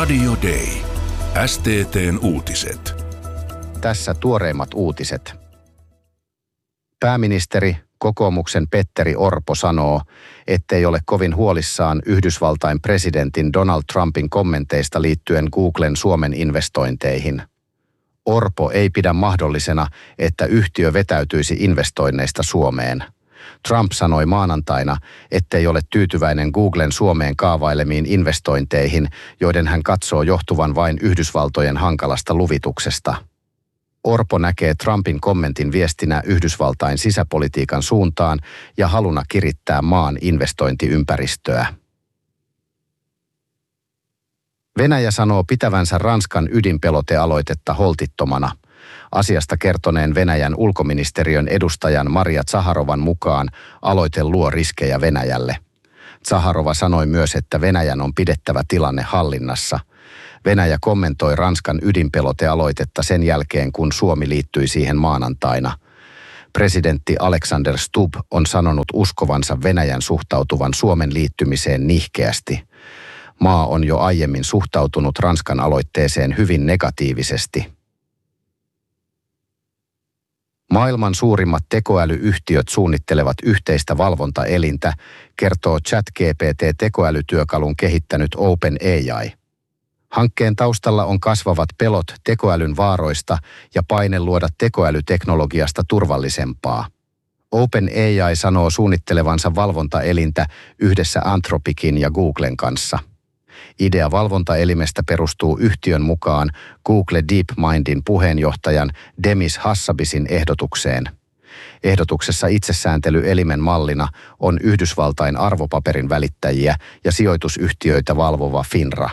Radio Day. STT:n uutiset. Tässä tuoreimmat uutiset. Pääministeri, kokoomuksen Petteri Orpo sanoo, ettei ole kovin huolissaan Yhdysvaltain presidentin Donald Trumpin kommenteista liittyen Googlen Suomen investointeihin. Orpo ei pidä mahdollisena, että yhtiö vetäytyisi investoinneista Suomeen. Trump sanoi maanantaina, ettei ole tyytyväinen Googlen Suomeen kaavailemiin investointeihin, joiden hän katsoo johtuvan vain Yhdysvaltojen hankalasta luvituksesta. Orpo näkee Trumpin kommentin viestinä Yhdysvaltain sisäpolitiikan suuntaan ja haluna kirittää maan investointiympäristöä. Venäjä sanoo pitävänsä Ranskan ydinpelotealoitetta holtittomana. Asiasta kertoneen Venäjän ulkoministeriön edustajan Maria Zaharovan mukaan aloite luo riskejä Venäjälle. Zaharova sanoi myös, että Venäjän on pidettävä tilanne hallinnassa. Venäjä kommentoi Ranskan ydinpelotealoitetta sen jälkeen, kun Suomi liittyi siihen maanantaina. Presidentti Alexander Stubb on sanonut uskovansa Venäjän suhtautuvan Suomen liittymiseen nihkeästi. Maa on jo aiemmin suhtautunut Ranskan aloitteeseen hyvin negatiivisesti. Maailman suurimmat tekoälyyhtiöt suunnittelevat yhteistä valvontaelintä, kertoo ChatGPT-tekoälytyökalun kehittänyt OpenAI. Hankkeen taustalla on kasvavat pelot tekoälyn vaaroista ja paine luoda tekoälyteknologiasta turvallisempaa. OpenAI sanoo suunnittelevansa valvontaelintä yhdessä Anthropicin ja Googlen kanssa. Idea valvontaelimestä perustuu yhtiön mukaan Google DeepMindin puheenjohtajan Demis Hassabisin ehdotukseen. Ehdotuksessa itsesääntelyelimen mallina on Yhdysvaltain arvopaperin välittäjiä ja sijoitusyhtiöitä valvova FINRA.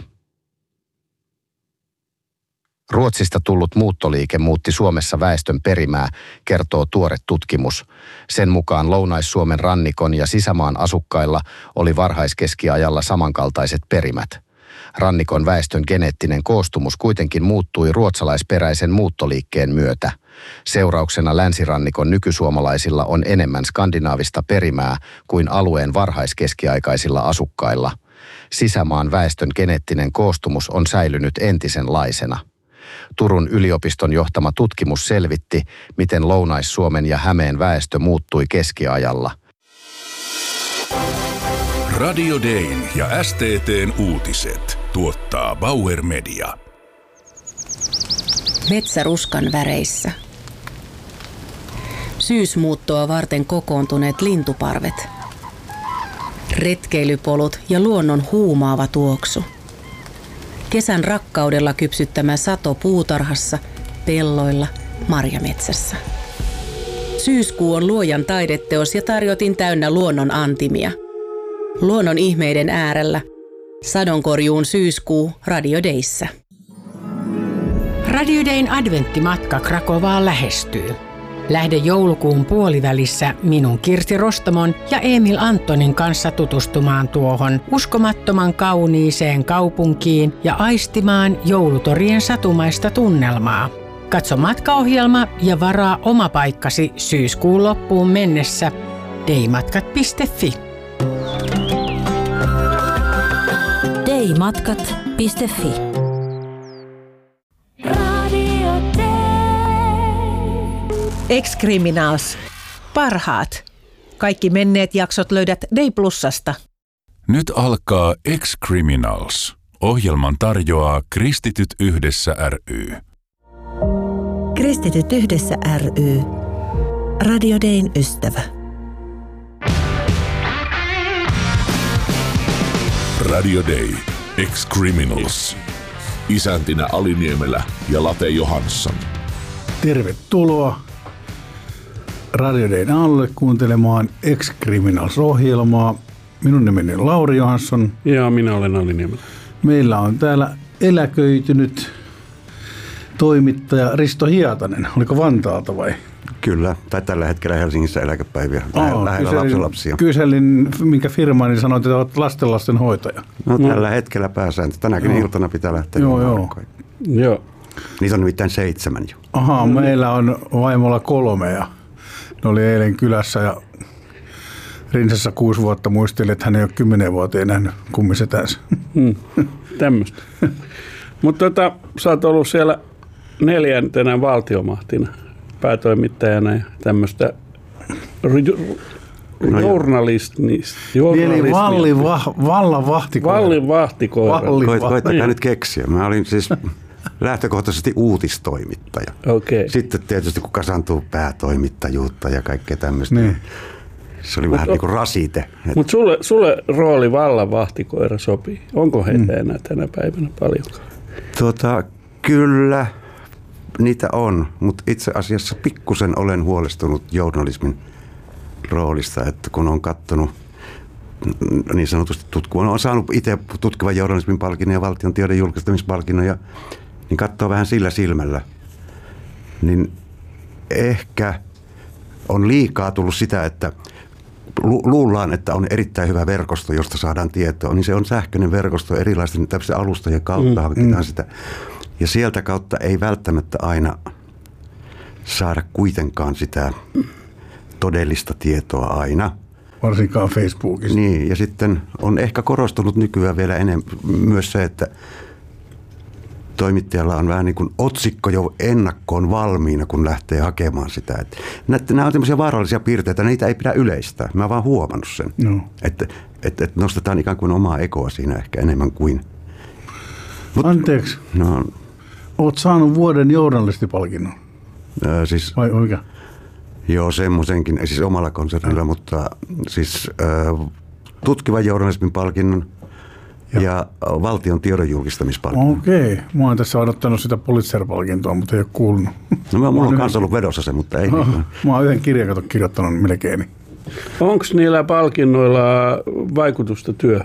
Ruotsista tullut muuttoliike muutti Suomessa väestön perimää, kertoo tuore tutkimus. Sen mukaan Lounais-Suomen rannikon ja sisämaan asukkailla oli varhaiskeskiajalla samankaltaiset perimät. Rannikon väestön geneettinen koostumus kuitenkin muuttui ruotsalaisperäisen muuttoliikkeen myötä. Seurauksena länsirannikon nykysuomalaisilla on enemmän skandinaavista perimää kuin alueen varhaiskeskiaikaisilla asukkailla. Sisämaan väestön geneettinen koostumus on säilynyt entisenlaisena. Turun yliopiston johtama tutkimus selvitti, miten Lounais-Suomen ja Hämeen väestö muuttui keskiajalla. Radio Dayn ja STT:n uutiset tuottaa Bauer Media. Metsäruskan väreissä. Syysmuuttoa varten kokoontuneet lintuparvet. Retkeilypolut ja luonnon huumaava tuoksu. Kesän rakkaudella kypsyttämä sato puutarhassa, pelloilla, marjametsässä. Syyskuu on luojan taideteos ja tarjotin täynnä luonnon antimia. Luonnon ihmeiden äärellä. Sadonkorjuun syyskuu Radio Dayssä. Radio Dayn adventtimatka Krakovaan lähestyy. Lähde joulukuun puolivälissä minun Kirsi Rostamon ja Emil Antonin kanssa tutustumaan tuohon uskomattoman kauniiseen kaupunkiin ja aistimaan joulutorien satumaista tunnelmaa. Katso matkaohjelma ja varaa oma paikkasi syyskuun loppuun mennessä daymatkat.fi. daymatkat.fi. Ex-Criminals. Parhaat. Kaikki menneet jaksot löydät Day Plusasta. Nyt alkaa Ex-Criminals. Ohjelman tarjoaa Kristityt yhdessä ry. Kristityt yhdessä ry. Radio Dayn ystävä. Radio Day. Ex-Criminals. Isäntinä Ali Niemelä ja Late Johansson. Tervetuloa Radio Dayn alle kuuntelemaan Ex-Criminals-ohjelmaa. Minun nimeni on Lauri Johansson. Ja minä olen Ali Niemelä. Meillä on täällä eläköitynyt toimittaja Risto Hietanen. Oliko Vantaalta vai? Kyllä, tai tällä hetkellä Helsingissä eläkepäiviä. Lähellä lapsenlapsia. Kyselin, minkä firma, niin sanoit, että olet lastenlasten hoitaja. No tällä hetkellä pääsääntö. Tänäkin iltana pitää lähteä. Joo. Niitä on nimittäin 7 jo. Ahaa, meillä on vaimolla 3 ja ne oli eilen kylässä ja Rinsassa 6 vuotta muisteli, että hän ei ole 10 vuoteen nähnyt kummisetänsä. Tämmöistä. Mutta sä oot ollut siellä 4. valtiomahtina päätoimittajana ja tämmöistä journalistista. Eli vallan vahtikoira. Vallin vahtikoira. Koittakaa nyt keksiä. Mä olin siis lähtökohtaisesti uutistoimittaja. Okay. Sitten tietysti kun kasantuu päätoimittajuutta ja kaikkea tämmöistä, niin se oli vähän niin kuin rasite. Mutta sulle rooli vallan vahtikoira sopii. Onko heitä enää tänä päivänä paljonkaan? Kyllä niitä on, mutta itse asiassa pikkusen olen huolestunut journalismin roolista, että kun on katsonut niin sanotusti on saanut itse tutkivan journalismin palkinnon ja valtion tiedon julkistamispalkinnon, niin katsoo vähän sillä silmällä, niin ehkä on liikaa tullut sitä, että luullaan, että on erittäin hyvä verkosto, josta saadaan tietoa, niin se on sähköinen verkosto erilaisten tämmöisten alustojen kautta hankitaan sitä. Ja sieltä kautta ei välttämättä aina saada kuitenkaan sitä todellista tietoa aina. Varsinkaan Facebookissa. Niin, ja sitten on ehkä korostunut nykyään vielä enemmän myös se, että toimittajalla on vähän niin kuin otsikko jo ennakkoon valmiina, kun lähtee hakemaan sitä. Nämä on tämmöisiä vaarallisia piirteitä, niitä ei pidä yleistää. Mä oon vaan huomannut sen, että nostetaan ikään kuin omaa ekoa siinä ehkä enemmän kuin. Anteeksi, oot saanut vuoden journalistipalkinnon? Siis, vai mikä? Joo, semmoisenkin, ei siis omalla konsernilla, mutta siis tutkivan journalismin palkinnon ja valtion tiedon julkistamispalkinnon. Okei, mä oon tässä odottanut sitä Pulitzer-palkintoa, mutta ei ole kuulunut. No mulla on kanssa ollut vedossa se, mutta ei. Mä oon yhden kirjan kirjoittanut melkein. Onko niillä palkinnoilla vaikutusta työhön?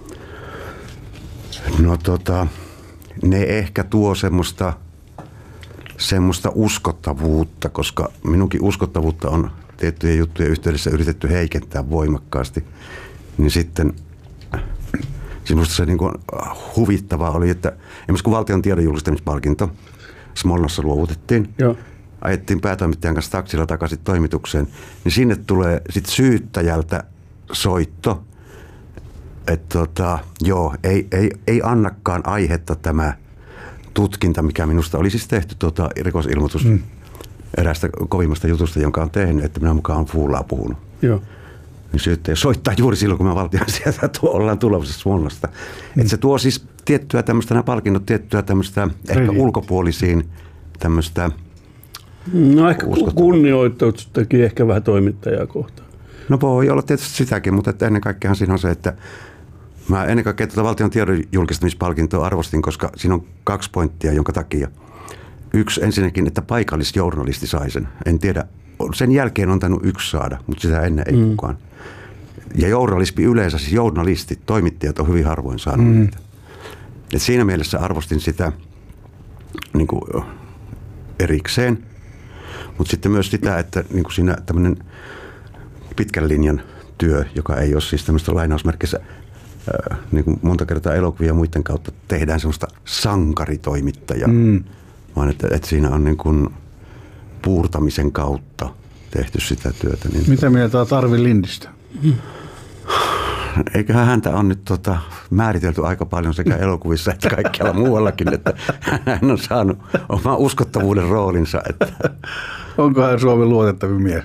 No ne ehkä tuo semmoista uskottavuutta, koska minunkin uskottavuutta on tiettyjen juttujen yhteydessä yritetty heikentää voimakkaasti. Niin sitten minusta se niin kuin huvittavaa oli, että esimerkiksi kun valtion tiedon julkistamispalkinto Smolnassa luovutettiin, ajettiin päätoimittajan kanssa taksilla takaisin toimitukseen, niin sinne tulee sitten syyttäjältä soitto, että ei annakaan aihetta tämä tutkinta, mikä minusta oli siis tehty rikosilmoitus eräästä kovimmasta jutusta, jonka on tehnyt, että minä mukaan on fuulaa puhunut. Joo. Niin syyttäjä soittaa juuri silloin, kun me valtion sieltä ollaan tulossa Smolnasta. Että se tuo siis tiettyä tämmöistä, nämä palkinnot, tiettyä tämmöistä ehkä ulkopuolisiin tämmöistä. No ehkä kunnioitustakin ehkä vähän toimittajaa kohtaan. No voi olla tietysti sitäkin, mutta että ennen kaikkea siinä on se, että mä ennen kaikkea valtion tiedon julkistamispalkintoa arvostin, koska siinä on 2 pointtia, jonka takia. Yksi ensinnäkin, että paikallisjournalisti sai sen. En tiedä, sen jälkeen on tainnut 1 saada, mutta sitä ennen ei kukaan. Ja journalismi yleensä, siis journalistit, toimittajat on hyvin harvoin saanut niitä. Et siinä mielessä arvostin sitä niin kuin erikseen, mutta sitten myös sitä, että niin kuin siinä tämmöinen pitkän linjan työ, joka ei ole siis tämmöistä lainausmerkissä, niin kuin monta kertaa elokuvia ja muiden kautta tehdään semmoista sankaritoimittajaa, vaan että siinä on niin kuin puurtamisen kautta tehty sitä työtä. Niin mitä mieltä on Tarvi Lindistä? Eiköhän häntä on nyt määritelty aika paljon sekä elokuvissa että kaikkialla muuallakin, että hän on saanut oman uskottavuuden roolinsa. Että onko hän Suomen luotettavin mies?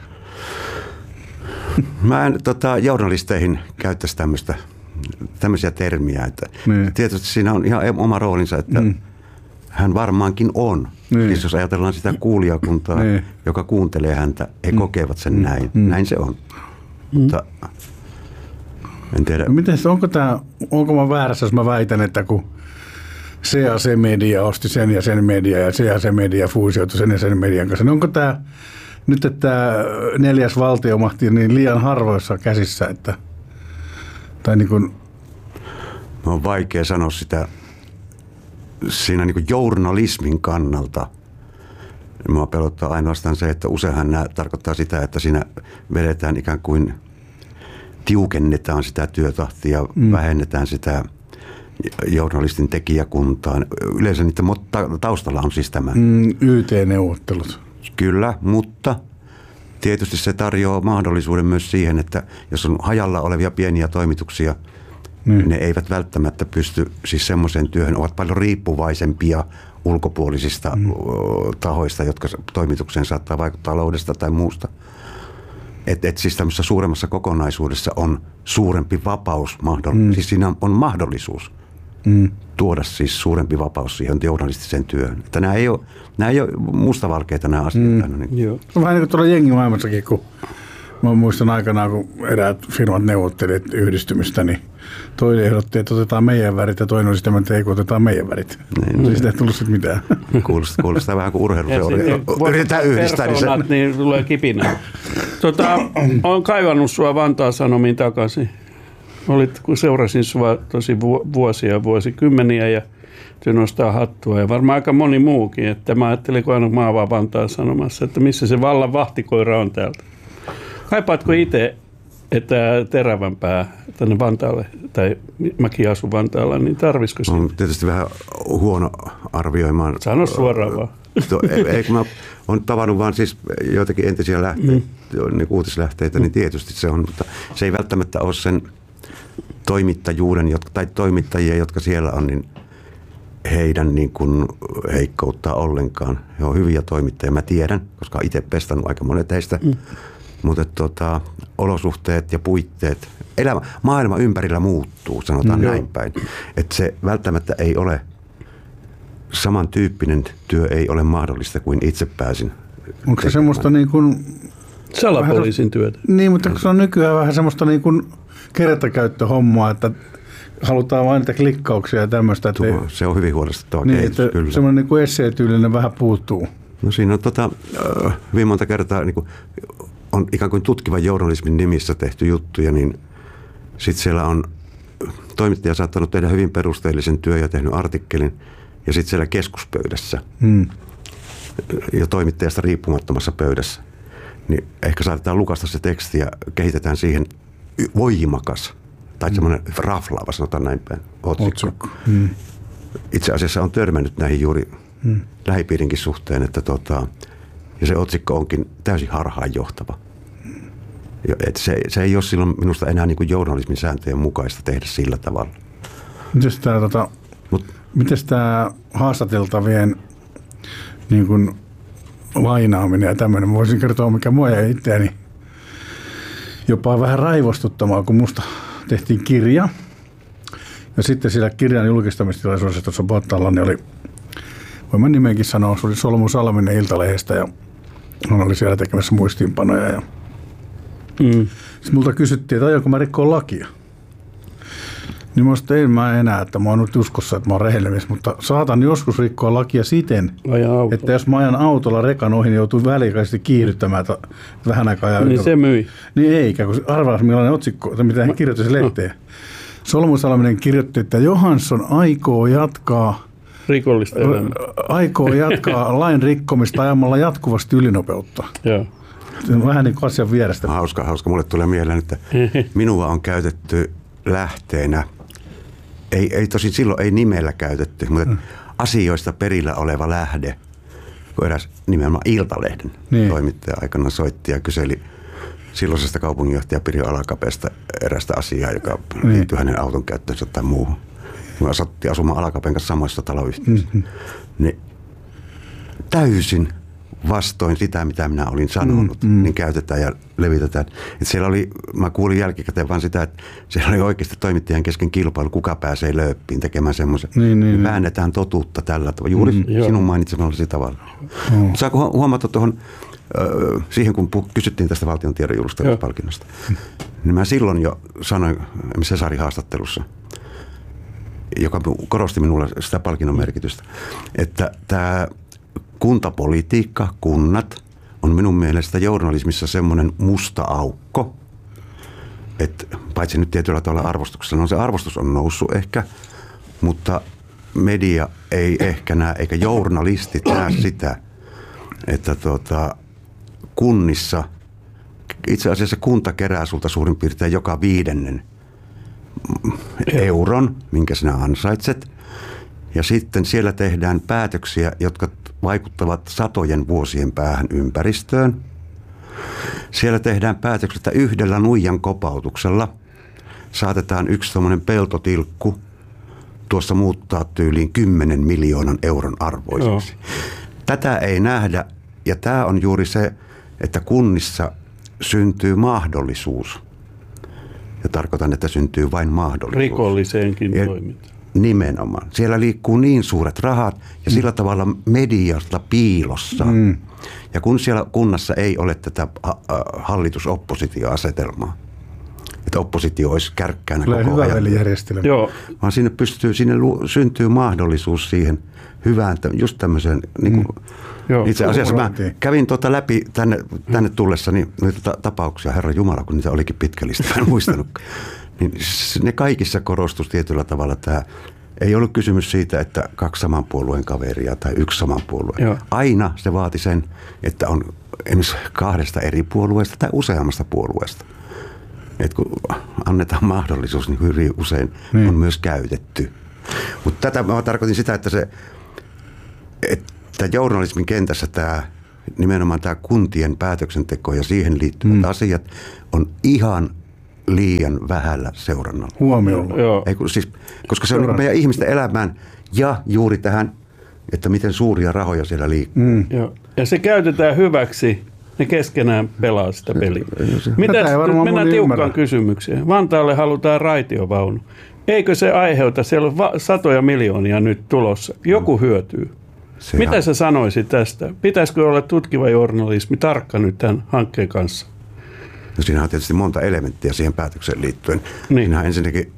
Mä en journalisteihin käyttäisi tämmöisiä termiä. Että tietysti siinä on ihan oma roolinsa, että hän varmaankin on. Siis jos ajatellaan sitä kuulijakuntaa, joka kuuntelee häntä, he kokevat sen näin. Näin se on. Mutta en tiedä. No onko mä väärässä, jos mä väitän, että kun se ja se media osti sen ja sen media ja se media fuusioitui sen ja sen median kanssa, niin onko tämä nyt, että tämä 4. valtiomahti niin liian harvoissa käsissä, että tai niin kuin on vaikea sanoa sitä siinä niin kuin journalismin kannalta. Minua pelottaa ainoastaan se, että useinhan nämä tarkoittaa sitä, että siinä vedetään ikään kuin tiukennetaan sitä työtahtia, vähennetään sitä journalistin tekijäkuntaa. Yleensä niiden taustalla on siis tämä. YT-neuvottelut. Kyllä, mutta tietysti se tarjoaa mahdollisuuden myös siihen, että jos on hajalla olevia pieniä toimituksia, ne eivät välttämättä pysty siis semmoiseen työhön, ovat paljon riippuvaisempia ulkopuolisista tahoista, jotka toimitukseen saattaa vaikuttaa taloudesta tai muusta. Et siis tämmöisessä suuremmassa kokonaisuudessa on suurempi vapaus, siis siinä on mahdollisuus tuoda siis suurempi vapaus siihen journalistiseen työhön. Että nämä ei ole mustavalkeita nämä asiat. On vähän niin kuin tuolla jengimaailmassakin, kun mä muistan aikanaan, kun eräät firmat neuvottelivat yhdistymistä, niin toinen ehdotti, että otetaan meidän värit ja toinen oli sitä, että ei kun otetaan meidän värit. Niin. Siitä ei tullut sitten mitään. Kuulostaa vähän kuin urheiluseuria. Yritetään yhdistää. Niin tulee kipinä. Olen kaivannut sua Vantaan Sanomiin takaisin. Kun seurasin sua tosi vuosikymmeniä ja se nostaa hattua ja varmaan aika moni muukin. Että mä ajattelin, kun aina mä vaan Vantaan Sanomassa, että missä se vallan vahtikoira on täältä. Kaipaatko itse, että terävämpää tänne Vantaalle, tai mäkin asun Vantaalla, niin tarvisiko se? On tietysti vähän huono arvioimaan. Sano suoraan vaan. Ei, kun mä olen tavannut vaan siis joitakin entisiä lähteitä, niin uutislähteitä, niin tietysti se on, mutta se ei välttämättä ole sen toimittajuuden tai toimittajia, jotka siellä on, niin heidän niin kuin heikkouttaa ollenkaan. He on hyviä toimittajia, mä tiedän, koska olen itse pestannut aika monet heistä. Mutta olosuhteet ja puitteet, maailma ympärillä muuttuu, sanotaan näin päin. Että se välttämättä ei ole, samantyyppinen työ ei ole mahdollista kuin itse pääsin. Onko se semmoista niin kuin salapoliisin työtä? Niin, mutta se on nykyään vähän semmoista niin kuin kertakäyttöhommaa, että halutaan vain niitä klikkauksia ja tämmöistä. Se on hyvin huolestuttava niin, kehitys, kyllä. Semmoinen niin kuin esseetyylinen vähän puuttuu. No siinä on hyvin monta kertaa niin kuin on ikään kuin tutkivan journalismin nimissä tehty juttuja, niin sitten siellä on toimittaja saattanut tehdä hyvin perusteellisen työn ja tehnyt artikkelin, ja sitten siellä keskuspöydässä ja toimittajasta riippumattomassa pöydässä, niin ehkä saatetaan lukasta se teksti ja kehitetään siihen voimakas tai semmoinen raflaava, sanotaan näin päin, otsikko. Itse asiassa on törmännyt näihin juuri lähipiirinkin suhteen, että ja se otsikko onkin täysin harhaanjohtava. Se ei ole silloin minusta enää niin kuin journalismin sääntöjen mukaista tehdä sillä tavalla. Mites tämä haastateltavien niin kuin lainaaminen ja tämmöinen? Voisin kertoa, mikä mua jäi itseäni jopa vähän raivostuttamaan, kun musta tehtiin kirja. Ja sitten siellä kirjan julkistamistilaisuudessa tuossa Battalla niin oli, voin mä nimenkin sanoa, se oli Solmu Salminen Iltalehdestä ja hän oli siellä tekemässä muistiinpanoja. Ja sitten multa kysyttiin, että aionko mä rikkoa lakia. Niin mä sanoin, en mä enää, että mä oon nyt uskossa, että mä oon rehellinen, mutta saatan joskus rikkoa lakia siten, että jos mä ajan autolla rekan ohi, niin joutuu väliaikaisesti kiihdyttämään vähän aikaa. Niin se myi. Niin eikä, kun arvaas millainen otsikko, tai mitä hän kirjoitti se lehteen. Solmu Salminen kirjoitti, että Johansson aikoo jatkaa lain rikkomista ajamalla jatkuvasti ylinopeutta. Joo. Vähän niin kuin asian vierestä. Hauska. Mulle tulee mieleen, että minua on käytetty lähteenä, ei tosin silloin ei nimellä käytetty, mutta asioista perillä oleva lähde, kun eräs nimenomaan Iltalehden toimittaja aikana soitti ja kyseli silloisesta kaupunginjohtaja Pirjo Alakapeesta erästä asiaa, joka liittyy hänen auton käyttöönsä tai muuhun. Me asuttiin asumaan Alakapen kanssa samoissa taloyhtiöissä. Niin täysin vastoin sitä, mitä minä olin sanonut, niin käytetään ja levitetään. Et siellä oli, mä kuulin jälkikäteen vaan sitä, että siellä oli oikeasti toimittajan kesken kilpailu, kuka pääsee lööppiin tekemään semmoisen. Niin. Väännetään totuutta tällä tavalla, juuri sinun mainitsemallasi tavalla. Saako huomata tuohon, siihen kun kysyttiin tästä valtion tiedon julistamispalkinnosta, niin mä silloin jo sanoin Cesarin haastattelussa, joka korosti minulle sitä palkinnon merkitystä, että tämä kuntapolitiikka, kunnat, on minun mielestä journalismissa semmoinen musta aukko, että paitsi nyt tietyllä tavalla arvostuksella, no se arvostus on noussut ehkä, mutta media ei ehkä näe, eikä journalistit näe sitä, että kunnissa, itse asiassa kunta kerää sulta suurin piirtein joka 5. euron, minkä sinä ansaitset, ja sitten siellä tehdään päätöksiä, jotka vaikuttavat satojen vuosien päähän ympäristöön. Siellä tehdään päätökset, että yhdellä nuijan kopautuksella saatetaan yksi tuommoinen peltotilkku tuossa muuttaa tyyliin 10 miljoonan euron arvoiseksi. Tätä ei nähdä, ja tämä on juuri se, että kunnissa syntyy mahdollisuus. Ja tarkoitan, että syntyy vain mahdollisuus. Rikolliseenkin toimintaan. Nimenomaan. Siellä liikkuu niin suuret rahat ja sillä tavalla mediasta piilossa. Ja kun siellä kunnassa ei ole tätä hallitus-oppositio-asetelmaa, että oppositio olisi kärkkäänä koko ajan. Joo. Vaan sinne syntyy mahdollisuus siihen hyvään, just tämmöiseen, niin kuin, itse asiassa mä kävin läpi tänne tullessani noita tapauksia, Herra Jumala, kun niitä olikin pitkä lista, en muistanut. Niin ne kaikissa korostus tietyllä tavalla tämä. Ei ollut kysymys siitä, että 2 saman puolueen kaveria tai 1 saman puolueen. Joo. Aina se vaati sen, että on esimerkiksi 2 eri puolueesta tai useammasta puolueesta. Et kun annetaan mahdollisuus, niin hyvin usein on myös käytetty. Mutta tätä mä tarkoitin sitä, että journalismin kentässä nimenomaan tämä kuntien päätöksenteko ja siihen liittyvät asiat on ihan liian vähällä seurannalla. Huomiolla. Koska se on meidän ihmisten elämään ja juuri tähän, että miten suuria rahoja siellä liikkuu. Joo. Ja se käytetään hyväksi. Ne keskenään pelaa sitä peliä. Mennään tiukkaan kysymykseen. Vantaalle halutaan raitiovaunu. Eikö se aiheuta, siellä on satoja miljoonia nyt tulossa. Joku hyötyy. Mitä sä sanoisit tästä? Pitäisikö olla tutkiva journalismi tarkka nyt tämän hankkeen kanssa? No siinä on tietysti monta elementtiä siihen päätökseen liittyen. Siinähän ensinnäkin,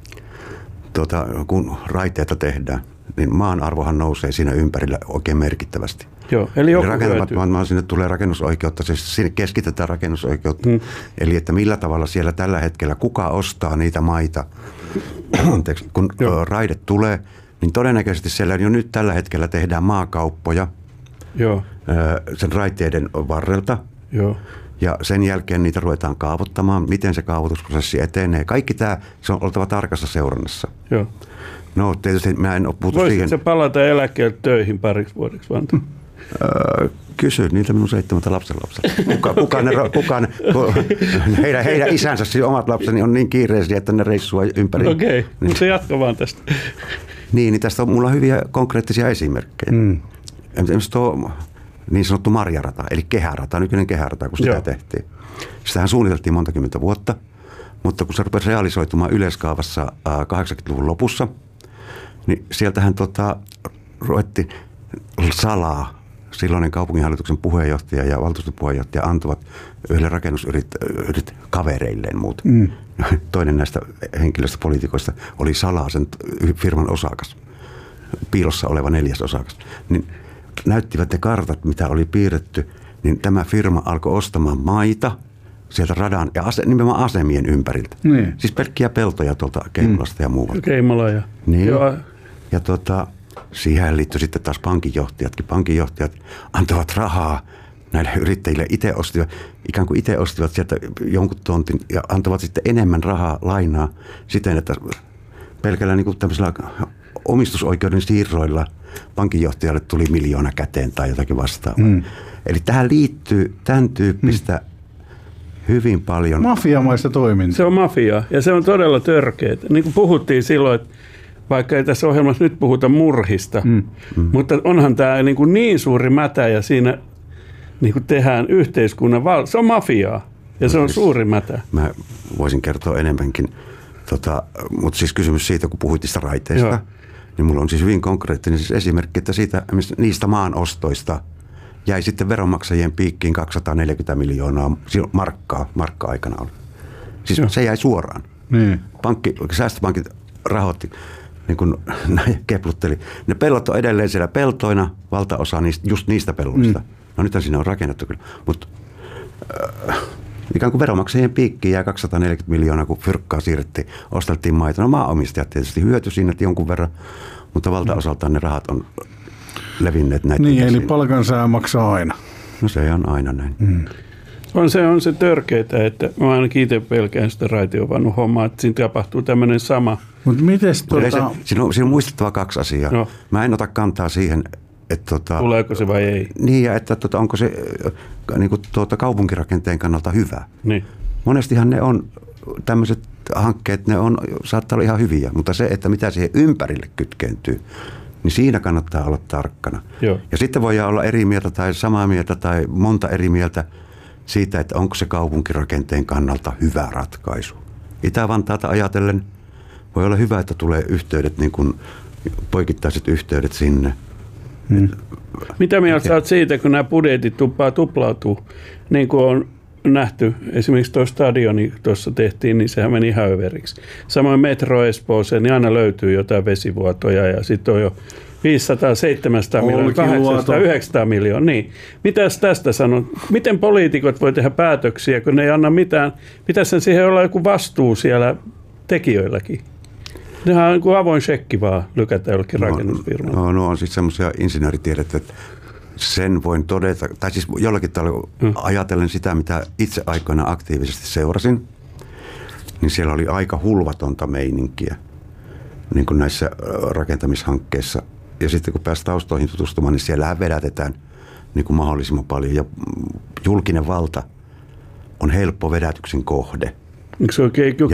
kun raiteita tehdään, niin maan arvohan nousee siinä ympärillä oikein merkittävästi. Joo, eli joku rakentamattomaan sinne tulee rakennusoikeutta, siis sinne keskitetään rakennusoikeutta. Eli että millä tavalla siellä tällä hetkellä, kuka ostaa niitä maita, kun raide tulee, niin todennäköisesti siellä jo nyt tällä hetkellä tehdään maakauppoja sen raiteiden varrelta. Joo. Ja sen jälkeen niitä ruvetaan kaavoittamaan, miten se kaavoitusprosessi etenee. Kaikki tämä, se on oltava tarkassa seurannassa. Joo. No tietysti mä en ole puhuttu siihen. Voisitko sä palata eläkkeelle töihin pariksi vuodeksi, Vantaa? Kysy niiltä minun 7 lapsenlapset. Heidän isänsä, siis omat lapseni, on niin kiireisiä, että ne reissua ympäri. Okei, mutta se jatka vaan tästä. Niin tästä on mulla hyviä konkreettisia esimerkkejä. Esimerkiksi tuo niin sanottu Marjarata, eli kehärata, nykyinen kehärata, kun sitä tehtiin. Sitähän suunniteltiin monta kymmentä vuotta, mutta kun se rupesi realisoitumaan yleiskaavassa 80-luvun lopussa, niin sieltähän ruvettiin salaa. Silloinen kaupunginhallituksen puheenjohtaja ja valtuuston puheenjohtaja antoivat yhdelle rakennusyrit kavereilleen muuten. Toinen näistä henkilöistä poliitikoista oli salaa sen firman osakas, piilossa oleva 4. osakas. Niin näyttivät ne kartat, mitä oli piirretty, niin tämä firma alkoi ostamaan maita sieltä radan ja nimenomaan asemien ympäriltä. Siis pelkkiä peltoja tuolta Keimolasta ja muualta. Keimola niin. Ja siihen liittyi sitten taas pankinjohtajatkin. Pankinjohtajat antavat rahaa näille yrittäjille. Ikään kuin itse ostivat sieltä jonkun tontin ja antavat sitten enemmän rahaa lainaa siten, että pelkällä niin kuin tämmöisellä omistusoikeuden siirroilla pankinjohtajalle tuli 1 miljoona käteen tai jotakin vastaavaa. Eli tähän liittyy tämän tyyppistä hyvin paljon. Mafiamaista toimintaa. Se on mafiaa ja se on todella törkeää. Niin kuin puhuttiin silloin, että vaikka ei tässä ohjelmassa nyt puhuta murhista, mutta onhan tämä niin suuri mätä ja siinä niin kuin tehdään yhteiskunnan se on mafiaa ja se on suuri mätä. Mä voisin kertoa enemmänkin, mutta siis kysymys siitä, kun puhuit niistä raiteista, niin mulla on siis hyvin konkreettinen esimerkki, että niistä maanostoista jäi sitten veronmaksajien piikkiin 240 miljoonaa markka-aikana oli. Siis se jäi suoraan. Säästöpankit rahoitti, niin kuin keplutteli. Ne pellot on edelleen siellä peltoina, valtaosa just niistä pelloista. No nythän siinä on rakennettu kyllä. Mutta ikään kuin veronmaksajien piikkiin jää 240 miljoonaa, kun fyrkkaa siirrettiin, osteltiin maita. No maanomistajat tietysti hyötyi siinä jonkun verran, mutta valtaosaltaan ne rahat on levinneet näitä. Niin, eli palkansaaja maksaa aina. No se on aina näin. On se törkeetä, että mä ainakin itse pelkään sitä raitiovannun hommaa, että siinä tapahtuu tämmöinen sama. Mutta mites Siinä on muistettava 2 asiaa. No. Mä en ota kantaa siihen, Tuleeko se vai ei? Niin, ja että onko se niin kuin, kaupunkirakenteen kannalta hyvä. Niin. Monestihan ne on, tämmöiset hankkeet, saattaa olla ihan hyviä, mutta se, että mitä siihen ympärille kytkeentyy, niin siinä kannattaa olla tarkkana. Joo. Ja sitten voidaan olla eri mieltä tai samaa mieltä tai monta eri mieltä siitä, että onko se kaupunkirakenteen kannalta hyvä ratkaisu. Itä-Vantaata ajatellen voi olla hyvä, että tulee yhteydet, niin kuin poikittaiset yhteydet sinne. Mitä mieltä sä oot siitä, kun nämä budjetit tuplautuu, niin kuin on nähty, esimerkiksi tuo stadioni tuossa tehtiin, niin sehän meni ihan överiksi. Samoin Metro Espooseen, niin aina löytyy jotain vesivuotoja ja sitten on jo 500, 700 miljoonaa, 800, 900 miljoonaa. Niin. Mitäs tästä sanon? Miten poliitikot voi tehdä päätöksiä, kun ne ei anna mitään? Pitäisi siihen olla joku vastuu siellä tekijöilläkin? Nehän on kuin avoin shekki vaan lykätä jollekin rakennusfirmalle. No on siis semmoisia insinööritiedettä, että sen voin todeta, tai siis jollakin tavalla ajatellen sitä, mitä itse aikoina aktiivisesti seurasin, niin siellä oli aika hulvatonta meininkiä niin kuin näissä rakentamishankkeissa. Ja sitten kun pääsi taustoihin tutustumaan, niin siellähän vedätetään niin kuin mahdollisimman paljon. Ja julkinen valta on helppo vedätyksen kohde. Eikö se oikein